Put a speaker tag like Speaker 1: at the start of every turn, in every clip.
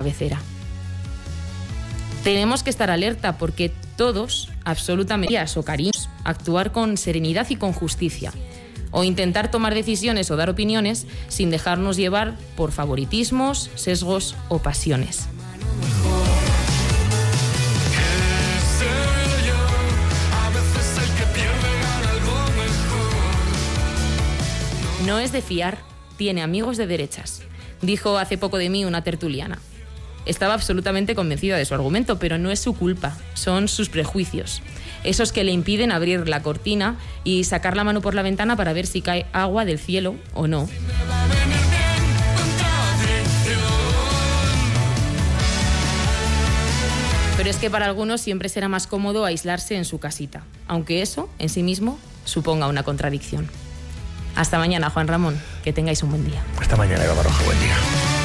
Speaker 1: cabecera. Tenemos que estar alerta porque todos, absolutamente, o cariños, actuar con serenidad y con justicia, o intentar tomar decisiones o dar opiniones sin dejarnos llevar por favoritismos, sesgos o pasiones. No es de fiar, tiene amigos de derechas, dijo hace poco de mí una tertuliana. Estaba absolutamente convencida de su argumento, pero no es su culpa, son sus prejuicios. Esos que le impiden abrir la cortina y sacar la mano por la ventana para ver si cae agua del cielo o no. Pero es que para algunos siempre será más cómodo aislarse en su casita, aunque eso, en sí mismo, suponga una contradicción. Hasta mañana, Juan Ramón. Que tengáis un buen día.
Speaker 2: Hasta mañana, Eva Baroja. Buen día.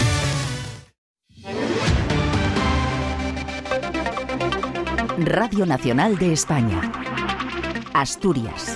Speaker 3: Radio Nacional de España. Asturias.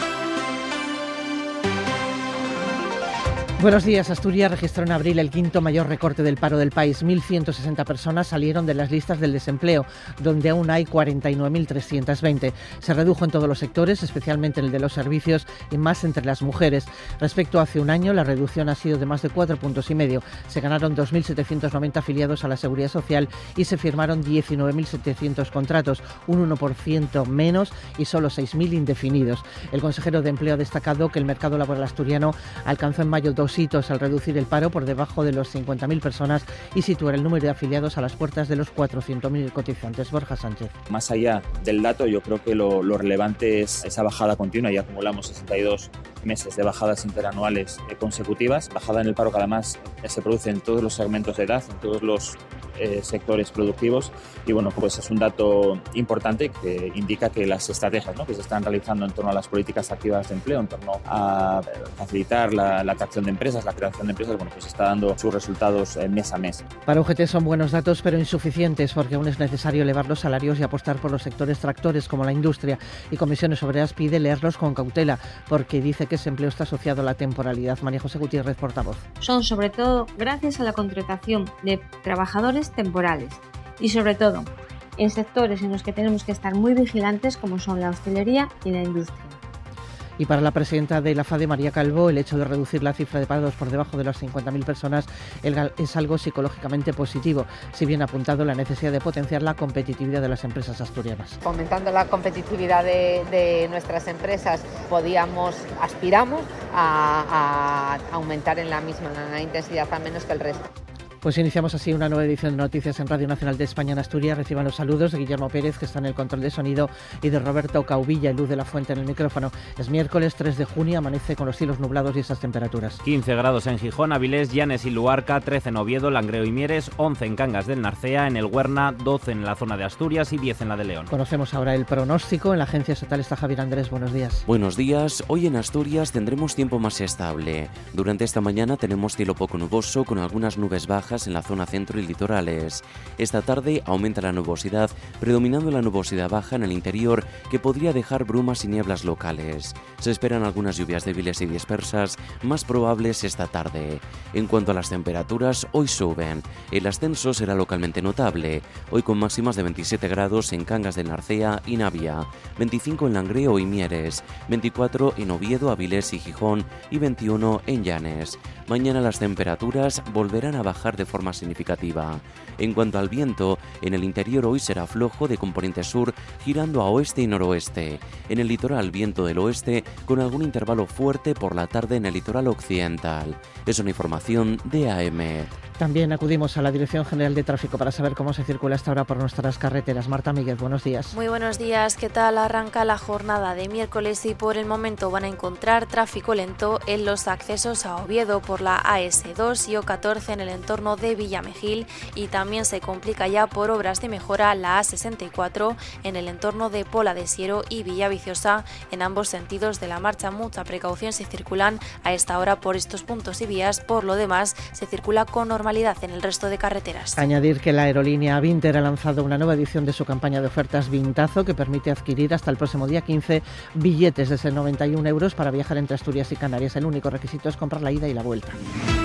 Speaker 4: Buenos días. Asturias registró en abril el quinto mayor recorte del paro del país. 1.160 personas salieron de las listas del desempleo, donde aún hay 49.320. Se redujo en todos los sectores, especialmente en el de los servicios y más entre las mujeres. Respecto a hace un año, la reducción ha sido de más de 4,5 puntos. Se ganaron 2.790 afiliados a la Seguridad Social y se firmaron 19.700 contratos, un 1% menos y solo 6.000 indefinidos. El consejero de Empleo ha destacado que el mercado laboral asturiano alcanzó en mayo 2 hitos al reducir el paro por debajo de los 50.000 personas y situar el número de afiliados a las puertas de los 400.000 cotizantes. Borja Sánchez.
Speaker 5: Más allá del dato, yo creo que lo relevante es esa bajada continua. Ya acumulamos 62 meses de bajadas interanuales consecutivas. Bajada en el paro que además se produce en todos los segmentos de edad, en todos los sectores productivos, y bueno, pues es un dato importante que indica que las estrategias, ¿no?, que se están realizando en torno a las políticas activas de empleo, en torno a facilitar la atracción de empresas, la creación de empresas, bueno, pues está dando sus resultados mes a mes.
Speaker 4: Para UGT son buenos datos, pero insuficientes, porque aún es necesario elevar los salarios y apostar por los sectores tractores como la industria, y Comisiones Obreras pide leerlos con cautela, porque dice que ese empleo está asociado a la temporalidad. María José Gutiérrez, portavoz.
Speaker 6: Son sobre todo gracias a la contratación de trabajadores temporales y sobre todo en sectores en los que tenemos que estar muy vigilantes, como son la hostelería y la industria.
Speaker 4: Y para la presidenta de la FADE, María Calvo, el hecho de reducir la cifra de parados por debajo de las 50.000 personas es algo psicológicamente positivo, si bien ha apuntado la necesidad de potenciar la competitividad de las empresas asturianas.
Speaker 7: Fomentando la competitividad de nuestras empresas, aspiramos a aumentar en la misma intensidad, al menos que el resto.
Speaker 4: Pues iniciamos así una nueva edición de Noticias en Radio Nacional de España en Asturias. Reciban los saludos de Guillermo Pérez, que está en el control de sonido, y de Roberto Cauvilla y Luz de la Fuente en el micrófono. Es miércoles 3 de junio, amanece con los cielos nublados y esas temperaturas.
Speaker 8: 15 grados en Gijón, Avilés, Llanes y Luarca, 13 en Oviedo, Langreo y Mieres, 11 en Cangas del Narcea, en el Huerna, 12 en la zona de Asturias y 10 en la de León.
Speaker 4: Conocemos ahora el pronóstico. En la agencia estatal está Javier Andrés. Buenos días.
Speaker 9: Buenos días. Hoy en Asturias tendremos tiempo más estable. Durante esta mañana tenemos cielo poco nuboso, con algunas nubes bajas en la zona centro y litorales. Esta tarde aumenta la nubosidad, predominando la nubosidad baja en el interior, que podría dejar brumas y nieblas locales. Se esperan algunas lluvias débiles y dispersas, más probables esta tarde. En cuanto a las temperaturas, hoy suben. El ascenso será localmente notable, hoy con máximas de 27 grados en Cangas del Narcea y Navia, 25 en Langreo y Mieres, 24 en Oviedo, Avilés y Gijón y 21 en Llanes. Mañana las temperaturas volverán a bajar de forma significativa. En cuanto al viento, en el interior hoy será flojo de componente sur, girando a oeste y noroeste. En el litoral, viento del oeste, con algún intervalo fuerte por la tarde en el litoral occidental. Es una información de AEMET.
Speaker 4: También acudimos a la Dirección General de Tráfico para saber cómo se circula hasta ahora por nuestras carreteras. Marta Míguez, buenos días.
Speaker 10: Muy buenos días. ¿Qué tal? Arranca la jornada de miércoles y por el momento van a encontrar tráfico lento en los accesos a Oviedo por la AS2 y O14 en el entorno de Villamejil, y también se complica ya por obras de mejora la A64 en el entorno de Pola de Siero y Villaviciosa en ambos sentidos de la marcha. Mucha precaución si circulan a esta hora por estos puntos y vías. Por lo demás, se circula con normalidad en el resto de carreteras.
Speaker 4: Añadir que la aerolínea Vinter ha lanzado una nueva edición de su campaña de ofertas Vintazo, que permite adquirir hasta el próximo día 15 billetes desde 91 € para viajar entre Asturias y Canarias. El único requisito es comprar la ida y la vuelta.